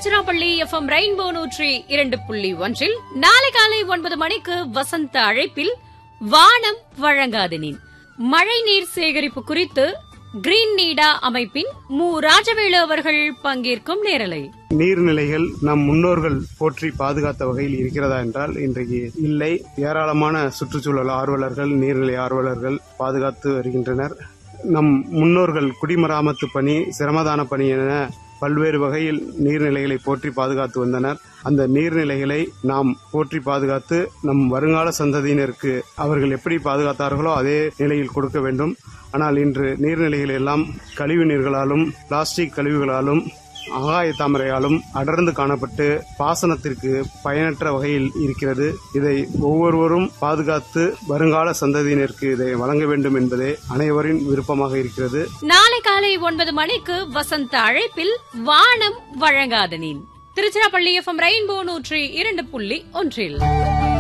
Tiruchirappalli FM rainbow 102.1 நாளை காலை 9 மணிக்கு வசந்த அழைப்பில் வானம் வழங்காதனின் மழை நீர் சேகரிப்பு குறித்து கிரீன் நீடா அமைப்பின் மு. ராஜவேலு அவர்கள் பங்கேற்கும் நேரலை. நீர்நிலைகள் நம் முன்னோர்கள் போற்றி பாதுகாத்த வகையில் இருக்கிறதா என்றால் இன்றைக்கு இல்லை. ஏராளமான சுற்றுச்சூழல் ஆர்வலர்கள், நீர்நிலை ஆர்வலர்கள் பாதுகாத்து வருகின்றனர். நம் முன்னோர்கள் குடிமராமத்து பணி, சிரமதான பணி என பல்வேறு வகையில் நீர்நிலைகளை போற்றி பாதுகாத்து வந்தனர். அந்த நீர்நிலைகளை நாம் போற்றி பாதுகாத்து நம் வருங்கால சந்ததியினருக்கு அவர்கள் எப்படி பாதுகாத்தார்களோ அதே நிலையில் கொடுக்க வேண்டும். ஆனால் இன்று நீர்நிலைகள் எல்லாம் கழிவு நீர்களாலும், பிளாஸ்டிக் கழிவுகளாலும், ஆகாய தாமரையாலும் அடர்ந்து காணப்பட்டு பாசனத்திற்கு பயனற்ற வகையில் இருக்கிறது. இதை ஒவ்வொருவரும் பாதுகாத்து வருங்கால சந்ததியினருக்கு இதை வழங்க வேண்டும் என்பதே அனைவரின் விருப்பமாக இருக்கிறது. நாளை காலை 9 மணிக்கு வசந்த அழைப்பில் வானம் வழங்காதனின் திருச்சிராப்பள்ளி FM ரெயின்போ 102.1